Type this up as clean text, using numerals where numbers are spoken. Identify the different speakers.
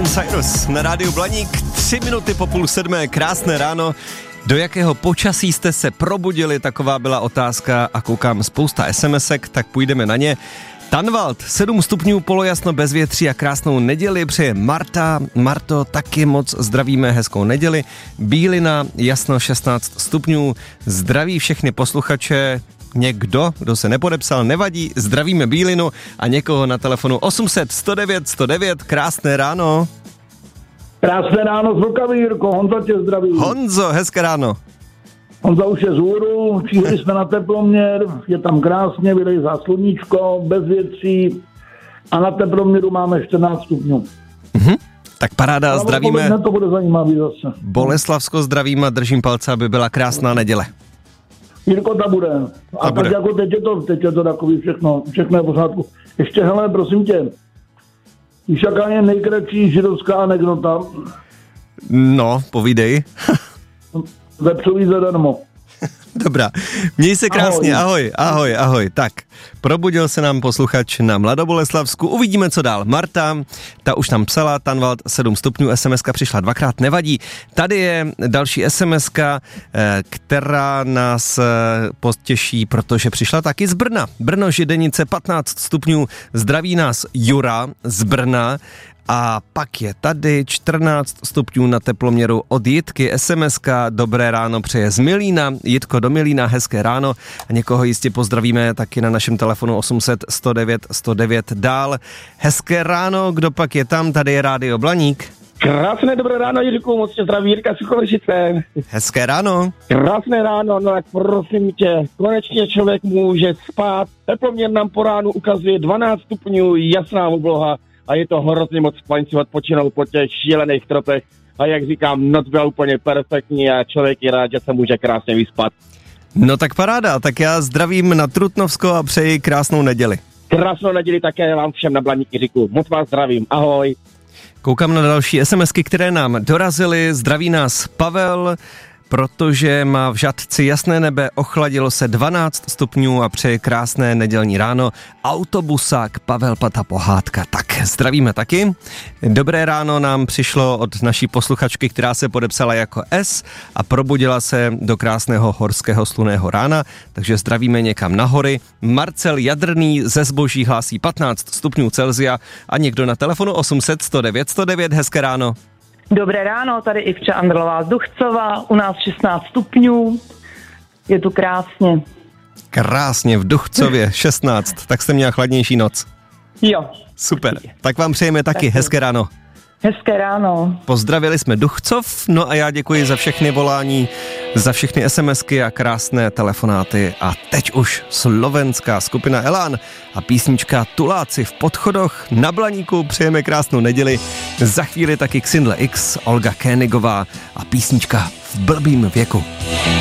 Speaker 1: Cyrus na rádiu Blaník, 3 minuty po 6:30, krásné ráno. Do jakého počasí jste se probudili, taková byla otázka a koukám spousta SMSek, tak půjdeme na ně. Tanvald, 7 stupňů, polojasno, bezvětří a krásnou neděli přeje Marta. Marto, taky moc zdravíme, hezkou neděli. Bílina, jasno, 16 stupňů, zdraví všechny posluchače. Někdo, kdo se nepodepsal, nevadí, zdravíme Bílinu a někoho na telefonu 800 109 109, krásné ráno.
Speaker 2: Krásné ráno z Vltavy, Jirko, Honza tě zdraví.
Speaker 1: Honzo, hezké ráno.
Speaker 2: Honza už je z hůru, přijeli jsme na teploměr, je tam krásně, vylejzá sluníčko, bez větří a na teploměru máme 14 stupňů.
Speaker 1: Tak paráda,
Speaker 2: ale
Speaker 1: zdravíme.
Speaker 2: To bude zajímavý zase.
Speaker 1: Boleslavsko zdravím a držím palce, aby byla krásná neděle.
Speaker 2: Jirko, ta bude. A tak
Speaker 1: bude.
Speaker 2: jako teď je to takový všechno je v pořádku. Ještě, hele, prosím tě, víš, jaká je nejkratší židovská anekdota?
Speaker 1: No, povídej.
Speaker 2: Vepřový zadarmo.
Speaker 1: Dobrá, měj se krásně, ahoj. Tak, probudil se nám posluchač na Mladoboleslavsku, uvidíme, co dál. Marta, ta už tam psala, Tanvald, 7 stupňů, SMSka přišla 2krát, nevadí. Tady je další SMSka, která nás potěší, protože přišla taky z Brna. Brno, Židenice, 15 stupňů, zdraví nás Jura z Brna. A pak je tady 14 stupňů na teploměru od Jitky, SMSka, dobré ráno přeje z Milína, Jitko do Milína, hezké ráno a někoho jistě pozdravíme taky na našem telefonu 800 109 109 dál. Hezké ráno, kdo pak je tam, tady je Rádio Blaník.
Speaker 3: Krásné dobré ráno, Jirku, moc tě zdraví Jirka Sucholešice.
Speaker 1: Hezké ráno.
Speaker 3: Krásné ráno, no tak prosím tě, konečně člověk může spát, teploměr nám po ránu ukazuje 12 stupňů, jasná obloha. A je to hrozně moc fajn si odpočinout po těch šílených tropech. A jak říkám, noc byla úplně perfektní a člověk je rád, že se může krásně vyspat.
Speaker 1: No tak paráda, tak já zdravím na Trutnovsko a přeji krásnou neděli.
Speaker 3: Krásnou neděli také vám všem na Blaníky říku. Moc vás zdravím, ahoj.
Speaker 1: Koukám na další SMSky, které nám dorazily. Zdraví nás Pavel, protože má v Žatci jasné nebe, ochladilo se 12 stupňů a přeje krásné nedělní ráno. Autobusák Pavel Pata Pohádka. Tak, zdravíme taky. Dobré ráno nám přišlo od naší posluchačky, která se podepsala jako S a probudila se do krásného horského slunného rána, takže zdravíme někam na hory. Marcel Jadrný ze Zboží hlásí 15 stupňů Celsia a někdo na telefonu 800 109 109, hezké ráno.
Speaker 4: Dobré ráno, tady Ivča Andrlová z Duchcova, u nás 16 stupňů, je tu krásně.
Speaker 1: Krásně, v Duchcově 16, tak jste měla chladnější noc.
Speaker 4: Jo.
Speaker 1: Super, tak vám přejeme taky hezké ráno.
Speaker 4: Hezké ráno.
Speaker 1: Pozdravili jsme Duchcov, no a já děkuji za všechny volání, za všechny SMSky a krásné telefonáty. A teď už slovenská skupina Elán a písnička Tuláci v podchodoch na Blaníku. Přejeme krásnou neděli. Za chvíli taky Xindle X, Olga Kénigová a písnička V blbým věku.